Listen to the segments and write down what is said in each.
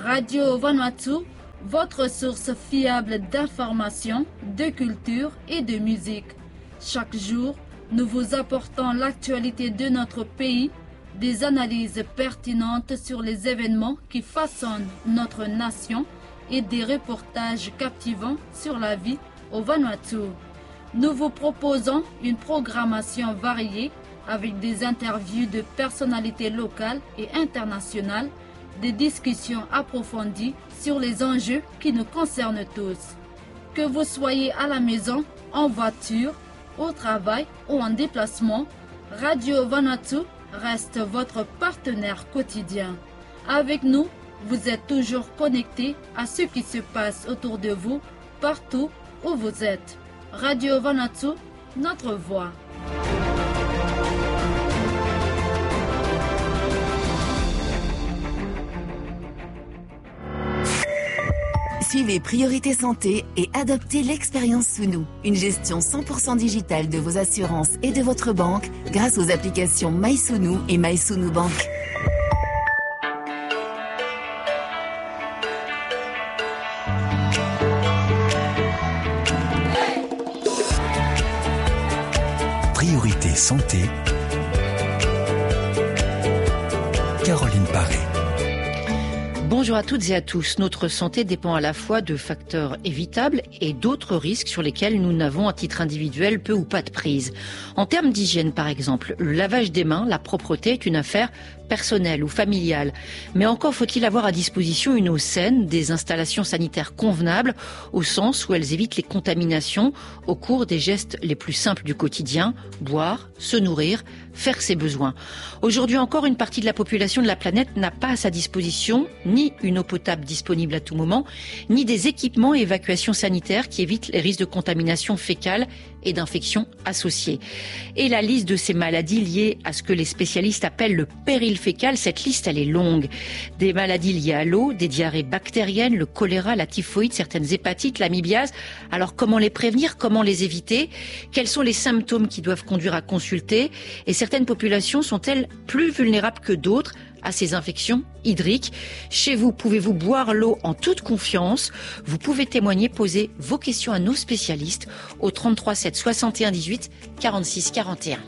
Radio Vanuatu, votre source fiable d'informations, de culture et de musique. Chaque jour, nous vous apportons l'actualité de notre pays, des analyses pertinentes sur les événements qui façonnent notre nation et des reportages captivants sur la vie au Vanuatu. Nous vous proposons une programmation variée avec des interviews de personnalités locales et internationales, des discussions approfondies sur les enjeux qui nous concernent tous. Que vous soyez à la maison, en voiture, au travail ou en déplacement, Radio Vanuatu reste votre partenaire quotidien. Avec nous, vous êtes toujours connectés à ce qui se passe autour de vous, partout où vous êtes. Radio Vanuatu, notre voix. Suivez Priorité Santé et adoptez l'expérience Sunu, une gestion 100% digitale de vos assurances et de votre banque grâce aux applications MySunu et MySunu Bank. Priorité Santé, Caroline Paré. Bonjour à toutes et à tous. Notre santé dépend à la fois de facteurs évitables et d'autres risques sur lesquels nous n'avons à titre individuel peu ou pas de prise. En termes d'hygiène par exemple, le lavage des mains, la propreté est une affaire personnelle ou familiale. Mais encore faut-il avoir à disposition une eau saine, des installations sanitaires convenables au sens où elles évitent les contaminations au cours des gestes les plus simples du quotidien, boire, se nourrir, faire ses besoins. Aujourd'hui encore, une partie de la population de la planète n'a pas à sa disposition ni une eau potable disponible à tout moment, ni des équipements et évacuations sanitaires qui évitent les risques de contamination fécale et d'infections associées. Et la liste de ces maladies liées à ce que les spécialistes appellent le péril fécal, cette liste elle est longue. Des maladies liées à l'eau, des diarrhées bactériennes, le choléra, la typhoïde, certaines hépatites, l'amibiase. Alors comment les prévenir, comment les éviter? Quels sont les symptômes qui doivent conduire à consulter? Et certaines populations sont-elles plus vulnérables que d'autres à ces infections hydriques? Chez vous, pouvez-vous boire l'eau en toute confiance? Vous pouvez témoigner, poser vos questions à nos spécialistes au 33 7 61 18 46 41.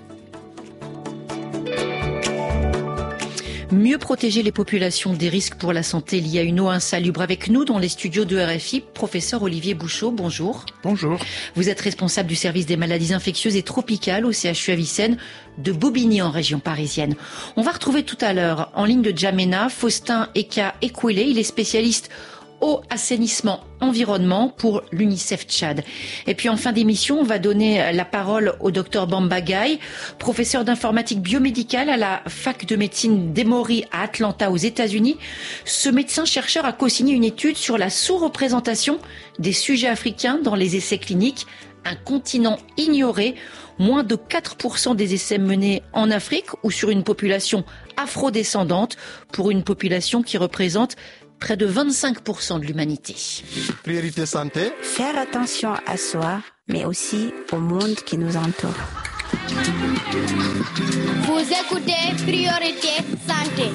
Mieux protéger les populations des risques pour la santé liés à une eau insalubre. Avec nous dans les studios de RFI, professeur Olivier Bouchot, bonjour. Bonjour. Vous êtes responsable du service des maladies infectieuses et tropicales au CHU Avicenne de Bobigny en région parisienne. On va retrouver tout à l'heure en ligne de Djamena Faustin Eka Ekwele. Il est spécialiste eau, assainissement, environnement pour l'UNICEF Tchad. Et puis en fin d'émission, on va donner la parole au docteur Bamba Gaye, professeur d'informatique biomédicale à la fac de médecine d'Emory à Atlanta aux États-Unis. Ce médecin-chercheur a co-signé une étude sur la sous-représentation des sujets africains dans les essais cliniques, un continent ignoré. Moins de 4% des essais menés en Afrique ou sur une population afrodescendante pour une population qui représente près de 25% de l'humanité. Priorité santé. Faire attention à soi, mais aussi au monde qui nous entoure. Vous écoutez Priorité santé.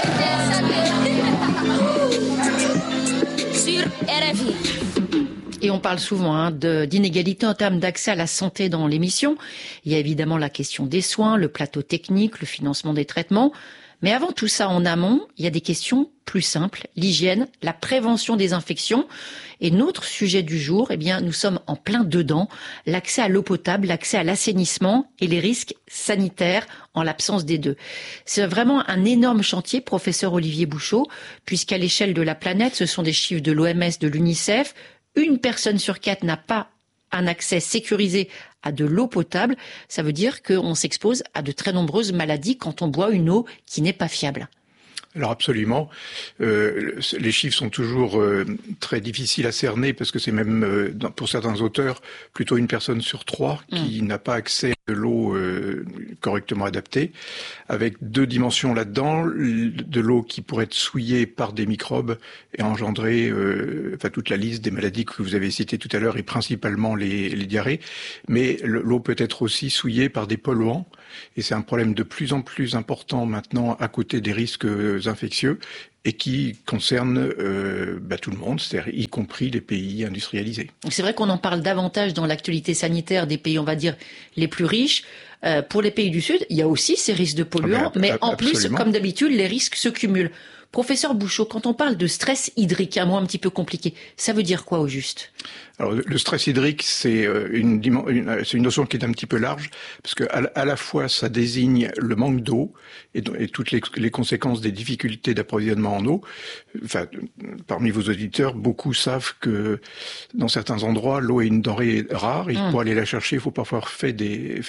Sur RFI. Et on parle souvent d'inégalité en termes d'accès à la santé dans l'émission. Il y a évidemment la question des soins, le plateau technique, le financement des traitements. Mais avant tout ça, en amont, il y a des questions plus simples. L'hygiène, la prévention des infections. Et notre sujet du jour, eh bien, nous sommes en plein dedans. L'accès à l'eau potable, l'accès à l'assainissement et les risques sanitaires en l'absence des deux. C'est vraiment un énorme chantier, professeur Olivier Bouchot, puisqu'à l'échelle de la planète, ce sont des chiffres de l'OMS, de l'UNICEF. Une personne sur 4 n'a pas un accès sécurisé à de l'eau potable. Ça veut dire qu'on s'expose à de très nombreuses maladies quand on boit une eau qui n'est pas fiable. Alors absolument, les chiffres sont toujours très difficiles à cerner parce que c'est même, pour certains auteurs, plutôt une personne sur 3 qui n'a pas accès à de l'eau correctement adaptée, avec 2 dimensions là-dedans, de l'eau qui pourrait être souillée par des microbes et engendrer toute la liste des maladies que vous avez citées tout à l'heure et principalement les diarrhées, mais l'eau peut être aussi souillée par des polluants et c'est un problème de plus en plus important maintenant à côté des risques infectieux et qui concerne tout le monde, c'est-à-dire y compris les pays industrialisés. C'est vrai qu'on en parle davantage dans l'actualité sanitaire des pays, on va dire, les plus riches. Pour les pays du Sud, il y a aussi ces risques de polluants, mais en plus, comme d'habitude, les risques se cumulent. Professeur Bouchot, quand on parle de stress hydrique, un mot un petit peu compliqué, ça veut dire quoi au juste ? Alors, le stress hydrique, c'est une notion qui est un petit peu large, parce que à la fois ça désigne le manque d'eau et toutes les conséquences des difficultés d'approvisionnement en eau. Enfin, parmi vos auditeurs, beaucoup savent que dans certains endroits, l'eau est une denrée rare. Et pour aller la chercher, il faut parfois faire des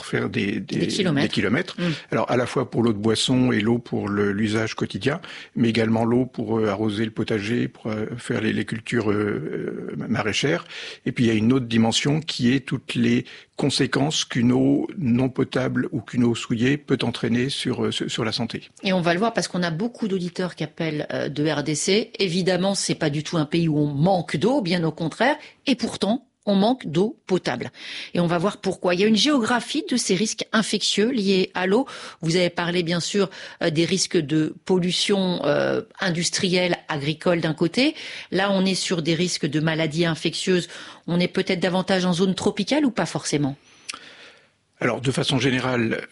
kilomètres. Alors, à la fois pour l'eau de boisson et l'eau pour l'usage quotidien, mais également l'eau pour arroser le potager, pour faire les cultures maraîchères. Et puis il y a une autre dimension qui est toutes les conséquences qu'une eau non potable ou qu'une eau souillée peut entraîner sur la santé. Et on va le voir parce qu'on a beaucoup d'auditeurs qui appellent de RDC. Évidemment, c'est pas du tout un pays où on manque d'eau, bien au contraire. Et pourtant, on manque d'eau potable. Et on va voir pourquoi. Il y a une géographie de ces risques infectieux liés à l'eau. Vous avez parlé bien sûr des risques de pollution industrielle, agricole d'un côté. Là, on est sur des risques de maladies infectieuses. On est peut-être davantage en zone tropicale ou pas forcément ? Alors, de façon générale,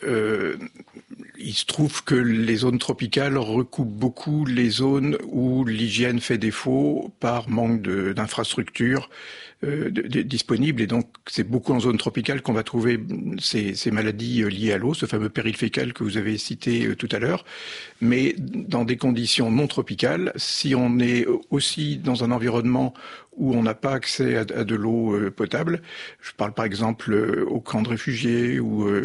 il se trouve que les zones tropicales recoupent beaucoup les zones où l'hygiène fait défaut par manque d'infrastructures disponibles. Et donc, c'est beaucoup en zone tropicale qu'on va trouver ces maladies liées à l'eau, ce fameux péril fécal que vous avez cité tout à l'heure. Mais dans des conditions non tropicales, si on est aussi dans un environnement où on n'a pas accès à de l'eau potable, je parle par exemple aux camps de réfugiés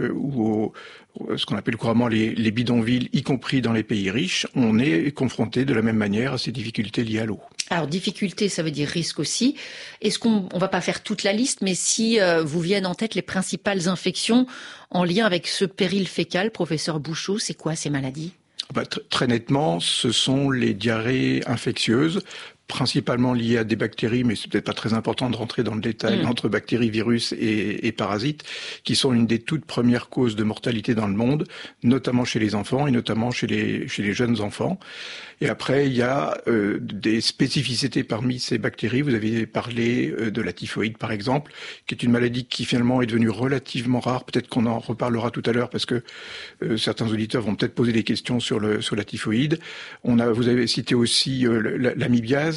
ou ce qu'on appelle couramment les bidonvilles, y compris dans les pays riches, on est confronté de la même manière à ces difficultés liées à l'eau. Alors, difficulté, ça veut dire risque aussi. Est-ce qu'on va pas faire toute la liste, mais si vous viennent en tête les principales infections en lien avec ce péril fécal, professeur Bouchot, c'est quoi ces maladies ? Très nettement, ce sont les diarrhées infectieuses, principalement liées à des bactéries, mais c'est peut-être pas très important de rentrer dans le détail, entre bactéries, virus et parasites, qui sont une des toutes premières causes de mortalité dans le monde, notamment chez les enfants et notamment chez les jeunes enfants. Et après, il y a des spécificités parmi ces bactéries. Vous avez parlé de la typhoïde, par exemple, qui est une maladie qui finalement est devenue relativement rare. Peut-être qu'on en reparlera tout à l'heure parce que certains auditeurs vont peut-être poser des questions sur la typhoïde. Vous avez cité aussi l'amibiase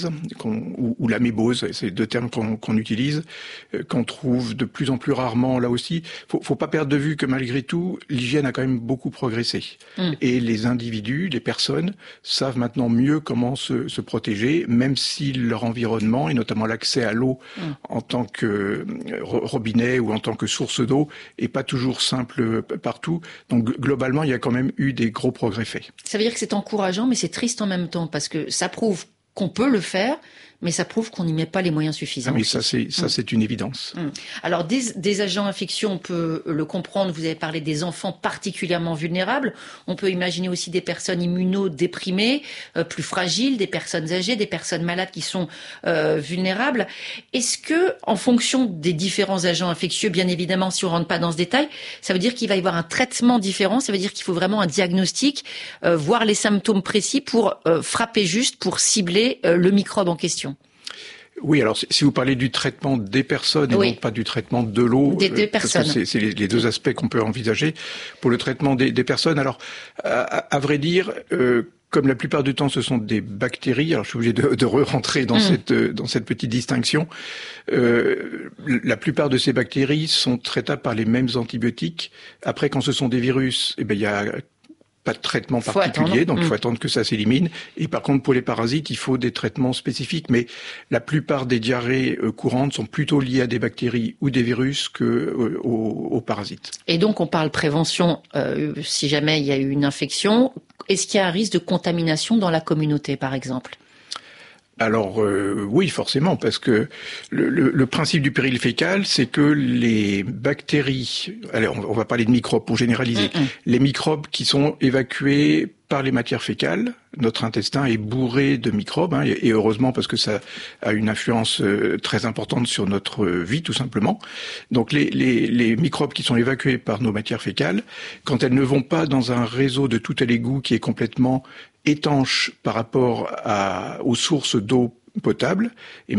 ou l'amébose, c'est deux termes qu'on utilise, qu'on trouve de plus en plus rarement là aussi. Faut pas perdre de vue que malgré tout, l'hygiène a quand même beaucoup progressé. Et les individus, les personnes, savent maintenant mieux comment se protéger, même si leur environnement, et notamment l'accès à l'eau en tant que robinet ou en tant que source d'eau, est pas toujours simple partout. Donc globalement, il y a quand même eu des gros progrès faits. Ça veut dire que c'est encourageant, mais c'est triste en même temps, parce que ça prouve qu'on peut le faire, mais ça prouve qu'on n'y met pas les moyens suffisants. Ah, mais ça, c'est une évidence. Alors, des agents infectieux, on peut le comprendre. Vous avez parlé des enfants particulièrement vulnérables. On peut imaginer aussi des personnes immunodéprimées, plus fragiles, des personnes âgées, des personnes malades qui sont vulnérables. Est-ce que, en fonction des différents agents infectieux, bien évidemment, si on rentre pas dans ce détail, ça veut dire qu'il va y avoir un traitement différent. Ça veut dire qu'il faut vraiment un diagnostic, voir les symptômes précis pour frapper juste, pour cibler le microbe en question. Oui, alors si vous parlez du traitement des personnes et non pas du traitement de l'eau, des personnes. Parce que c'est les deux aspects qu'on peut envisager. Pour le traitement des personnes, alors à vrai dire, comme la plupart du temps ce sont des bactéries, alors je suis obligé de re-rentrer dans cette petite distinction, la plupart de ces bactéries sont traitables par les mêmes antibiotiques. Après, quand ce sont des virus, il y a pas de traitement particulier, donc il faut attendre que ça s'élimine. Et par contre, pour les parasites, il faut des traitements spécifiques. Mais la plupart des diarrhées courantes sont plutôt liées à des bactéries ou des virus que aux parasites. Et donc, on parle prévention si jamais il y a eu une infection. Est-ce qu'il y a un risque de contamination dans la communauté, par exemple ? Alors oui, forcément, parce que le principe du péril fécal, c'est que les bactéries, allez, on va parler de microbes pour généraliser, les microbes qui sont évacués par les matières fécales, notre intestin est bourré de microbes, et heureusement parce que ça a une influence très importante sur notre vie, tout simplement. Donc les microbes qui sont évacués par nos matières fécales, quand elles ne vont pas dans un réseau de tout à l'égout qui est complètement étanche par rapport aux sources d'eau potable. Et